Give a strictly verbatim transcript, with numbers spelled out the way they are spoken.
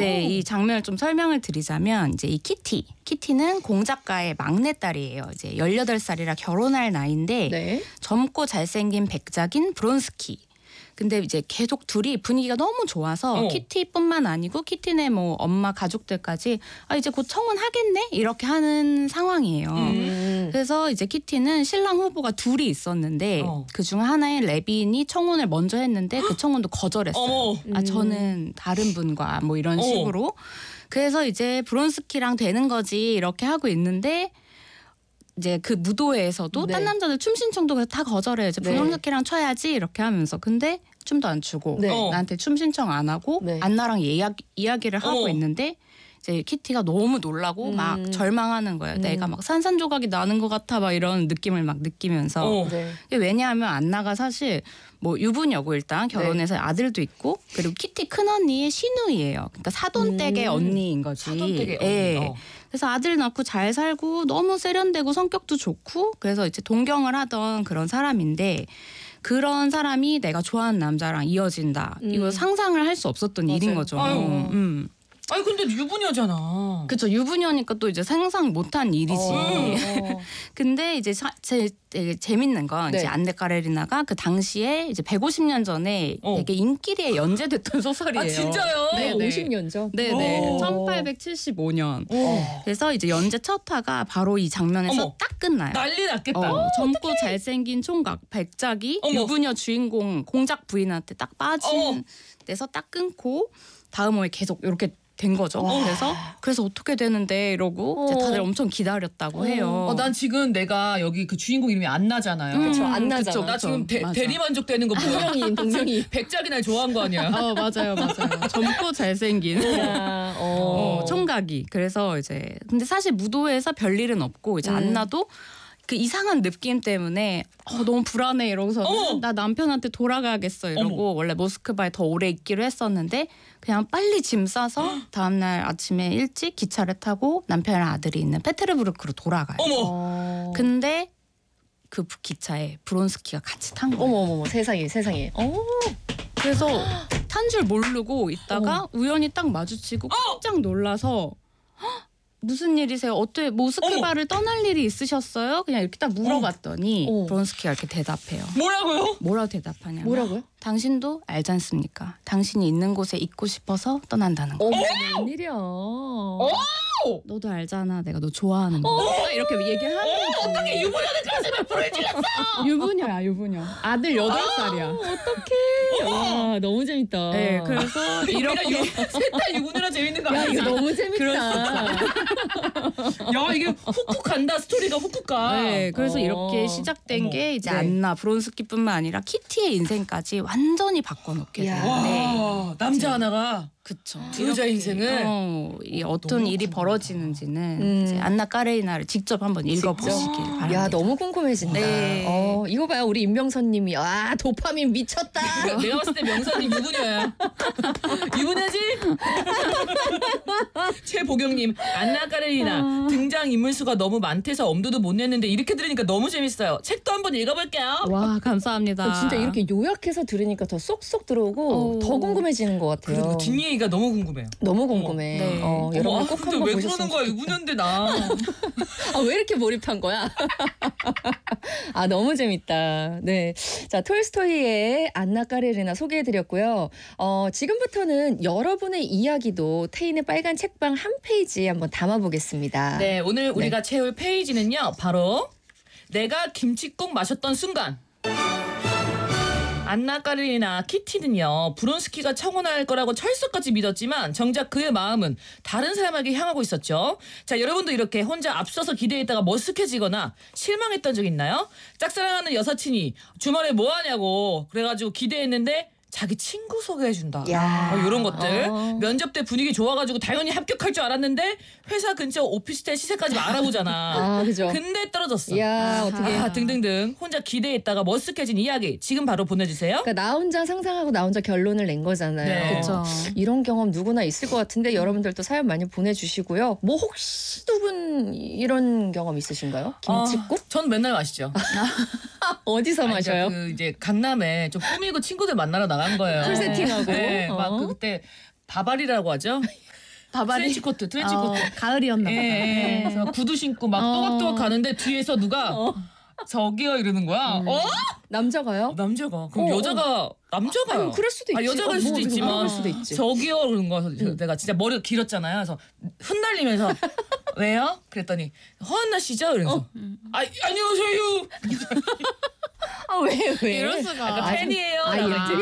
이제 이 장면을 좀 설명을 드리자면 이제 이 키티, 키티는 공 작가의 막내딸이에요. 이제 열여덟 살이라 결혼할 나이인데 네. 젊고 잘생긴 백작인 브론스키. 근데 이제 계속 둘이 분위기가 너무 좋아서 어. 키티뿐만 아니고 키티네 뭐 엄마 가족들까지 아 이제 곧 청혼하겠네 이렇게 하는 상황이에요. 음. 그래서 이제 키티는 신랑 후보가 둘이 있었는데 어. 그중 하나인 레빈이 청혼을 먼저 했는데 그 청혼도 거절했어요. 어머. 아 저는 다른 분과 뭐 이런 어. 식으로. 그래서 이제 브론스키랑 되는 거지 이렇게 하고 있는데 이제 그 무도회에서도 네. 딴 남자들 춤 신청도 그래서 다 거절해요. 이제 네. 브론스키랑 춰야지 이렇게 하면서. 근데 춤도 안 추고 네. 어. 나한테 춤 신청 안 하고 네. 안나랑 이야기, 이야기를 하고 어. 있는데 이제 키티가 너무 놀라고 음. 막 절망하는 거예요. 음. 내가 막 산산조각이 나는 것 같아 막 이런 느낌을 막 느끼면서. 어. 네. 왜냐하면 안나가 사실 뭐 유부녀고 일단 결혼해서 아들도 있고 그리고 키티 큰언니의 시누이예요. 그러니까 사돈댁의 음. 언니인 거지. 사돈댁의 언니. 예. 어. 그래서 아들 낳고 잘 살고 너무 세련되고 성격도 좋고 그래서 이제 동경을 하던 그런 사람인데 그런 사람이 내가 좋아하는 남자랑 이어진다. 음. 이거 상상을 할 수 없었던 맞아요. 일인 거죠. 아유. 음. 아니 근데 유부녀잖아. 그렇죠. 유부녀니까 또 이제 상상 못한 일이지. 어. 근데 이제 사, 제, 되게 재밌는 건 네. 이제 안네 까레리나가 그 당시에 이제 백오십 년 전에 어. 되게 인기리에 연재됐던 소설이에요. 아 진짜요? 네, 네. 오십 년 전. 네네. 오. 천팔백칠십오 년. 어. 그래서 이제 연재 첫 화가 바로 이 장면에서 어머. 딱 끝나요. 난리 났겠다. 어, 젊고 잘생긴 총각 백작이 어머. 유부녀 주인공 공작 부인한테 딱 빠진 어머. 데서 딱 끊고 다음 호에 계속 이렇게 된 거죠. 와. 그래서 그래서 어떻게 되는데 이러고 이제 어. 다들 엄청 기다렸다고 해요. 어, 난 지금 내가 여기 그 주인공 이름이 안나잖아요. 음, 그쵸, 안 나잖아. 그쵸, 나 그쵸. 지금 대, 맞아. 대리만족 되는 거 뭐야? 동명이인 동명이. 백작이 날 좋아한 거 아니야? 어 맞아요 맞아요. 젊고 잘생긴 야, 어, 어. 총각이. 그래서 이제 근데 사실 무도회에서 별일은 없고 이제 음. 안나도 그 이상한 느낌 때문에 어, 너무 불안해 이러고서는 어머. 나 남편한테 돌아가야겠어 이러고 어머. 원래 모스크바에 더 오래 있기로 했었는데 그냥 빨리 짐 싸서 다음날 아침에 일찍 기차를 타고 남편이랑 아들이 있는 페테르부르크로 돌아가요. 어머. 어. 근데 그 기차에 브론스키가 같이 탄 거예요. 어머 어머 어머 세상에 세상에. 어. 그래서 탄 줄 모르고 있다가 우연히 딱 마주치고 깜짝 놀라서 헉, 무슨 일이세요? 어떻게 모스크바를 떠날 일이 있으셨어요? 그냥 이렇게 딱 물어봤더니 어. 브론스키가 이렇게 대답해요. 뭐라고요? 뭐라고 대답하냐면 뭐라고요? 당신도 알지 않습니까? 당신이 있는 곳에 있고 싶어서 떠난다는 거. 어머 웬일이야. 너도 알잖아. 내가 너 좋아하는 거. 이렇게 얘기를 하는 거지. 어떻게 유부녀는 가슴에 불을 질렀어? 유부녀야 유부녀. 아들 여덟 살이야. 어떡해. 와 너무 재밌다. 네, 그래서 이렇게 셋다 유부녀라 재밌는 거 야 아니야? 이거 너무 재밌다. 야 이게 훅훅 간다 스토리가 훅훅 가. 네, 그래서 어. 이렇게 시작된 어머. 게 이제 네. 안나 브론스키뿐만 아니라 키티의 인생까지 완전히 바꿔놓게 야. 되는데, 와 남자 하나가 그쵸. 두 여자 인생을 어, 이 어떤 너무 일이 궁금하다. 벌어지는지는 음. 이제 안나 까레리나를 직접 한번 읽어보시길 바랍니다. 야 너무 궁금해진다. 네. 어 이거 봐요 우리 임명선님이 아 도파민 미쳤다. 내가 봤을 때 명선이 유부녀야. 유부녀지? 최보경님 안나 까레리나 등장 인물 수가 너무 많대서 엄두도 못 냈는데 이렇게 들으니까 너무 재밌어요. 책도 한번 읽어볼게요. 와 감사합니다. 어, 진짜 이렇게 요약해서 들으니까 더 쏙쏙 들어오고 오. 더 궁금해지는 것 같아요. 그리고 뒷얘기가 너무 궁금해요. 너무 궁금해. 네. 어, 어머, 여러분 아, 꼭 근데 한번 왜 보셨으면 그러는 거야 좋겠다. 유부녀인데 나. 아, 왜 이렇게 몰입한 거야? 아, 너무 재밌다. 네. 자, 톨스토이의 안나 까레리나 소개해드렸고요. 어, 지금부터는 여러분의 이야기도 태인의 빨간 책방 한 페이지에 한번 담아보겠습니다. 네 오늘 우리가 채울 페이지는요 바로 내가 김치국 마셨던 순간. 안나 까레리나 키티는요 브론스키가 청혼할 거라고 철석같이 믿었지만 정작 그의 마음은 다른 사람에게 향하고 있었죠. 자 여러분도 이렇게 혼자 앞서서 기대했다가 머쓱해지거나 실망했던 적 있나요? 짝사랑하는 여사친이 주말에 뭐 하냐고 그래가지고 기대했는데 자기 친구 소개해준다. 야. 어, 이런 것들. 어. 면접 때 분위기 좋아가지고 당연히 합격할 줄 알았는데 회사 근처 오피스텔 시세까지 알아보잖아. 아, 그죠. 근데 떨어졌어. 야, 어떻게. 아, 등등등 혼자 기대했다가 머쓱해진 이야기 지금 바로 보내주세요. 그러니까 나 혼자 상상하고 나 혼자 결론을 낸 거잖아요. 네. 그쵸. 이런 경험 누구나 있을 것 같은데 여러분들도 사연 많이 보내주시고요. 뭐 혹시 두 분 이런 경험 있으신가요? 김치국? 아, 전 맨날 마시죠. 어디서 아니, 마셔요? 그 이제 강남에 좀 꾸미고 친구들 만나러 나간 거예요. 풀 세팅하고. 네, 막 어. 그 그때 바바리라고 하죠. 바바리. 트렌치 코트, 트렌치 어, 코트. 가을이었나 예, 보다. 예. 그래서 구두 신고 막 어. 또각또각 가는데 뒤에서 누가 저기요 이러는 거야. 음. 어? 남자가요? 남자가. 그럼 어, 여자가 남자가요. 아니, 그럴 수도 아, 있지. 여자가 어, 수도 뭐, 있지만 그럴 수도 있지. 저기요 그러는 거야. 그래서 내가 진짜 머리가 길었잖아요. 그래서 흩날리면서 왜요? 그랬더니 허한나 씨죠? 이러면서 아 안녕하세요. 아, 왜, 왜? 이럴 수가. 약간 아, 팬이에요. 아, 라고 이렇게